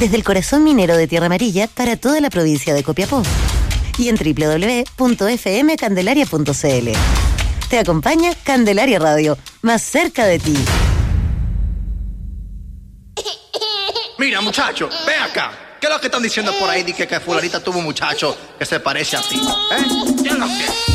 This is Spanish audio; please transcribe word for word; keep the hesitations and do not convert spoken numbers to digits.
Desde el corazón minero de Tierra Amarilla para toda la provincia de Copiapó. Y en doble u doble u doble u punto efe eme candelaria punto ce ele. Te acompaña Candelaria Radio, más cerca de ti. Mira, muchacho, ve acá. ¿Qué es lo que están diciendo por ahí? Dice que fulanita tuvo un muchacho que se parece a ti. ¿Eh? ¿Qué es lo que?